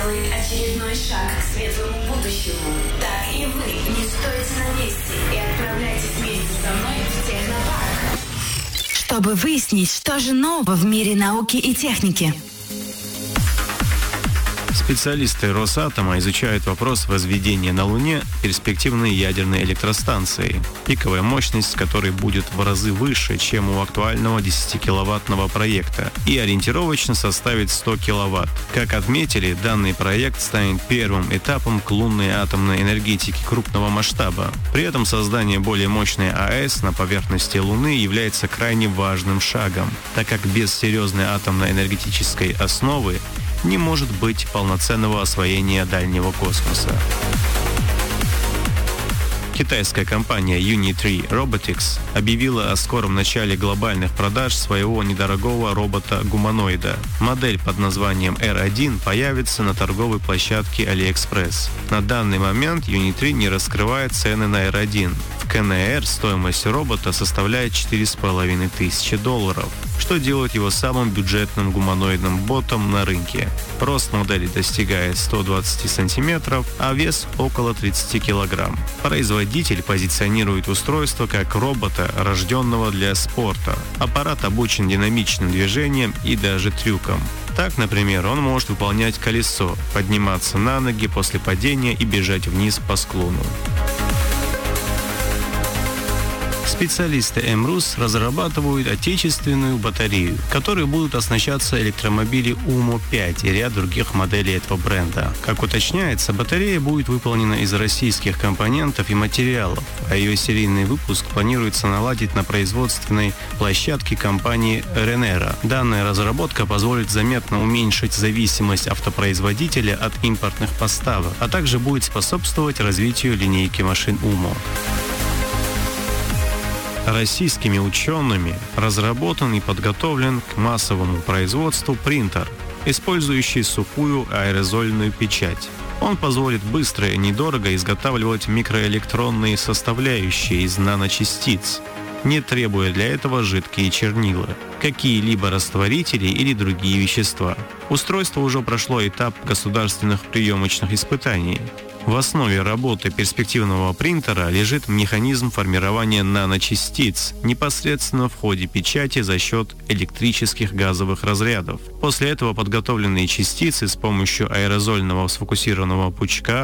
делает очередной шаг к светлому будущему. Так и вы не стойте на месте и отправляйтесь вместе со мной в технопарк, чтобы выяснить, что же нового в мире науки и техники. Специалисты Росатома изучают вопрос возведения на Луне перспективной ядерной электростанции, пиковая мощность которой будет в разы выше, чем у актуального 10-киловаттного проекта, и ориентировочно составит 100 киловатт. Как отметили, данный проект станет первым этапом к лунной атомной энергетике крупного масштаба. При этом создание более мощной АЭС на поверхности Луны является крайне важным шагом, так как без серьезной атомно-энергетической основы не может быть полноценного освоения дальнего космоса. Китайская компания Unitree Robotics объявила о скором начале глобальных продаж своего недорогого робота-гуманоида. Модель под названием R1 появится на торговой площадке AliExpress. На данный момент Unitree не раскрывает цены на R1. В КНР стоимость робота составляет $4500, что делает его самым бюджетным гуманоидным ботом на рынке. Рост модели достигает 120 см, а вес около 30 кг. Производитель позиционирует устройство как робота, рожденного для спорта. Аппарат обучен динамичным движением и даже трюкам. Так, например, он может выполнять колесо, подниматься на ноги после падения и бежать вниз по склону. Специалисты МРУС разрабатывают отечественную батарею, которой будут оснащаться электромобили УМО-5 и ряд других моделей этого бренда. Как уточняется, батарея будет выполнена из российских компонентов и материалов, а ее серийный выпуск планируется наладить на производственной площадке компании Renera. Данная разработка позволит заметно уменьшить зависимость автопроизводителя от импортных поставок, а также будет способствовать развитию линейки машин УМО. Российскими учеными разработан и подготовлен к массовому производству принтер, использующий сухую аэрозольную печать. Он позволит быстро и недорого изготавливать микроэлектронные составляющие из наночастиц, не требуя для этого жидкие чернила, какие-либо растворители или другие вещества. Устройство уже прошло этап государственных приемочных испытаний. В основе работы перспективного принтера лежит механизм формирования наночастиц непосредственно в ходе печати за счет электрических газовых разрядов. После этого подготовленные частицы с помощью аэрозольного сфокусированного пучка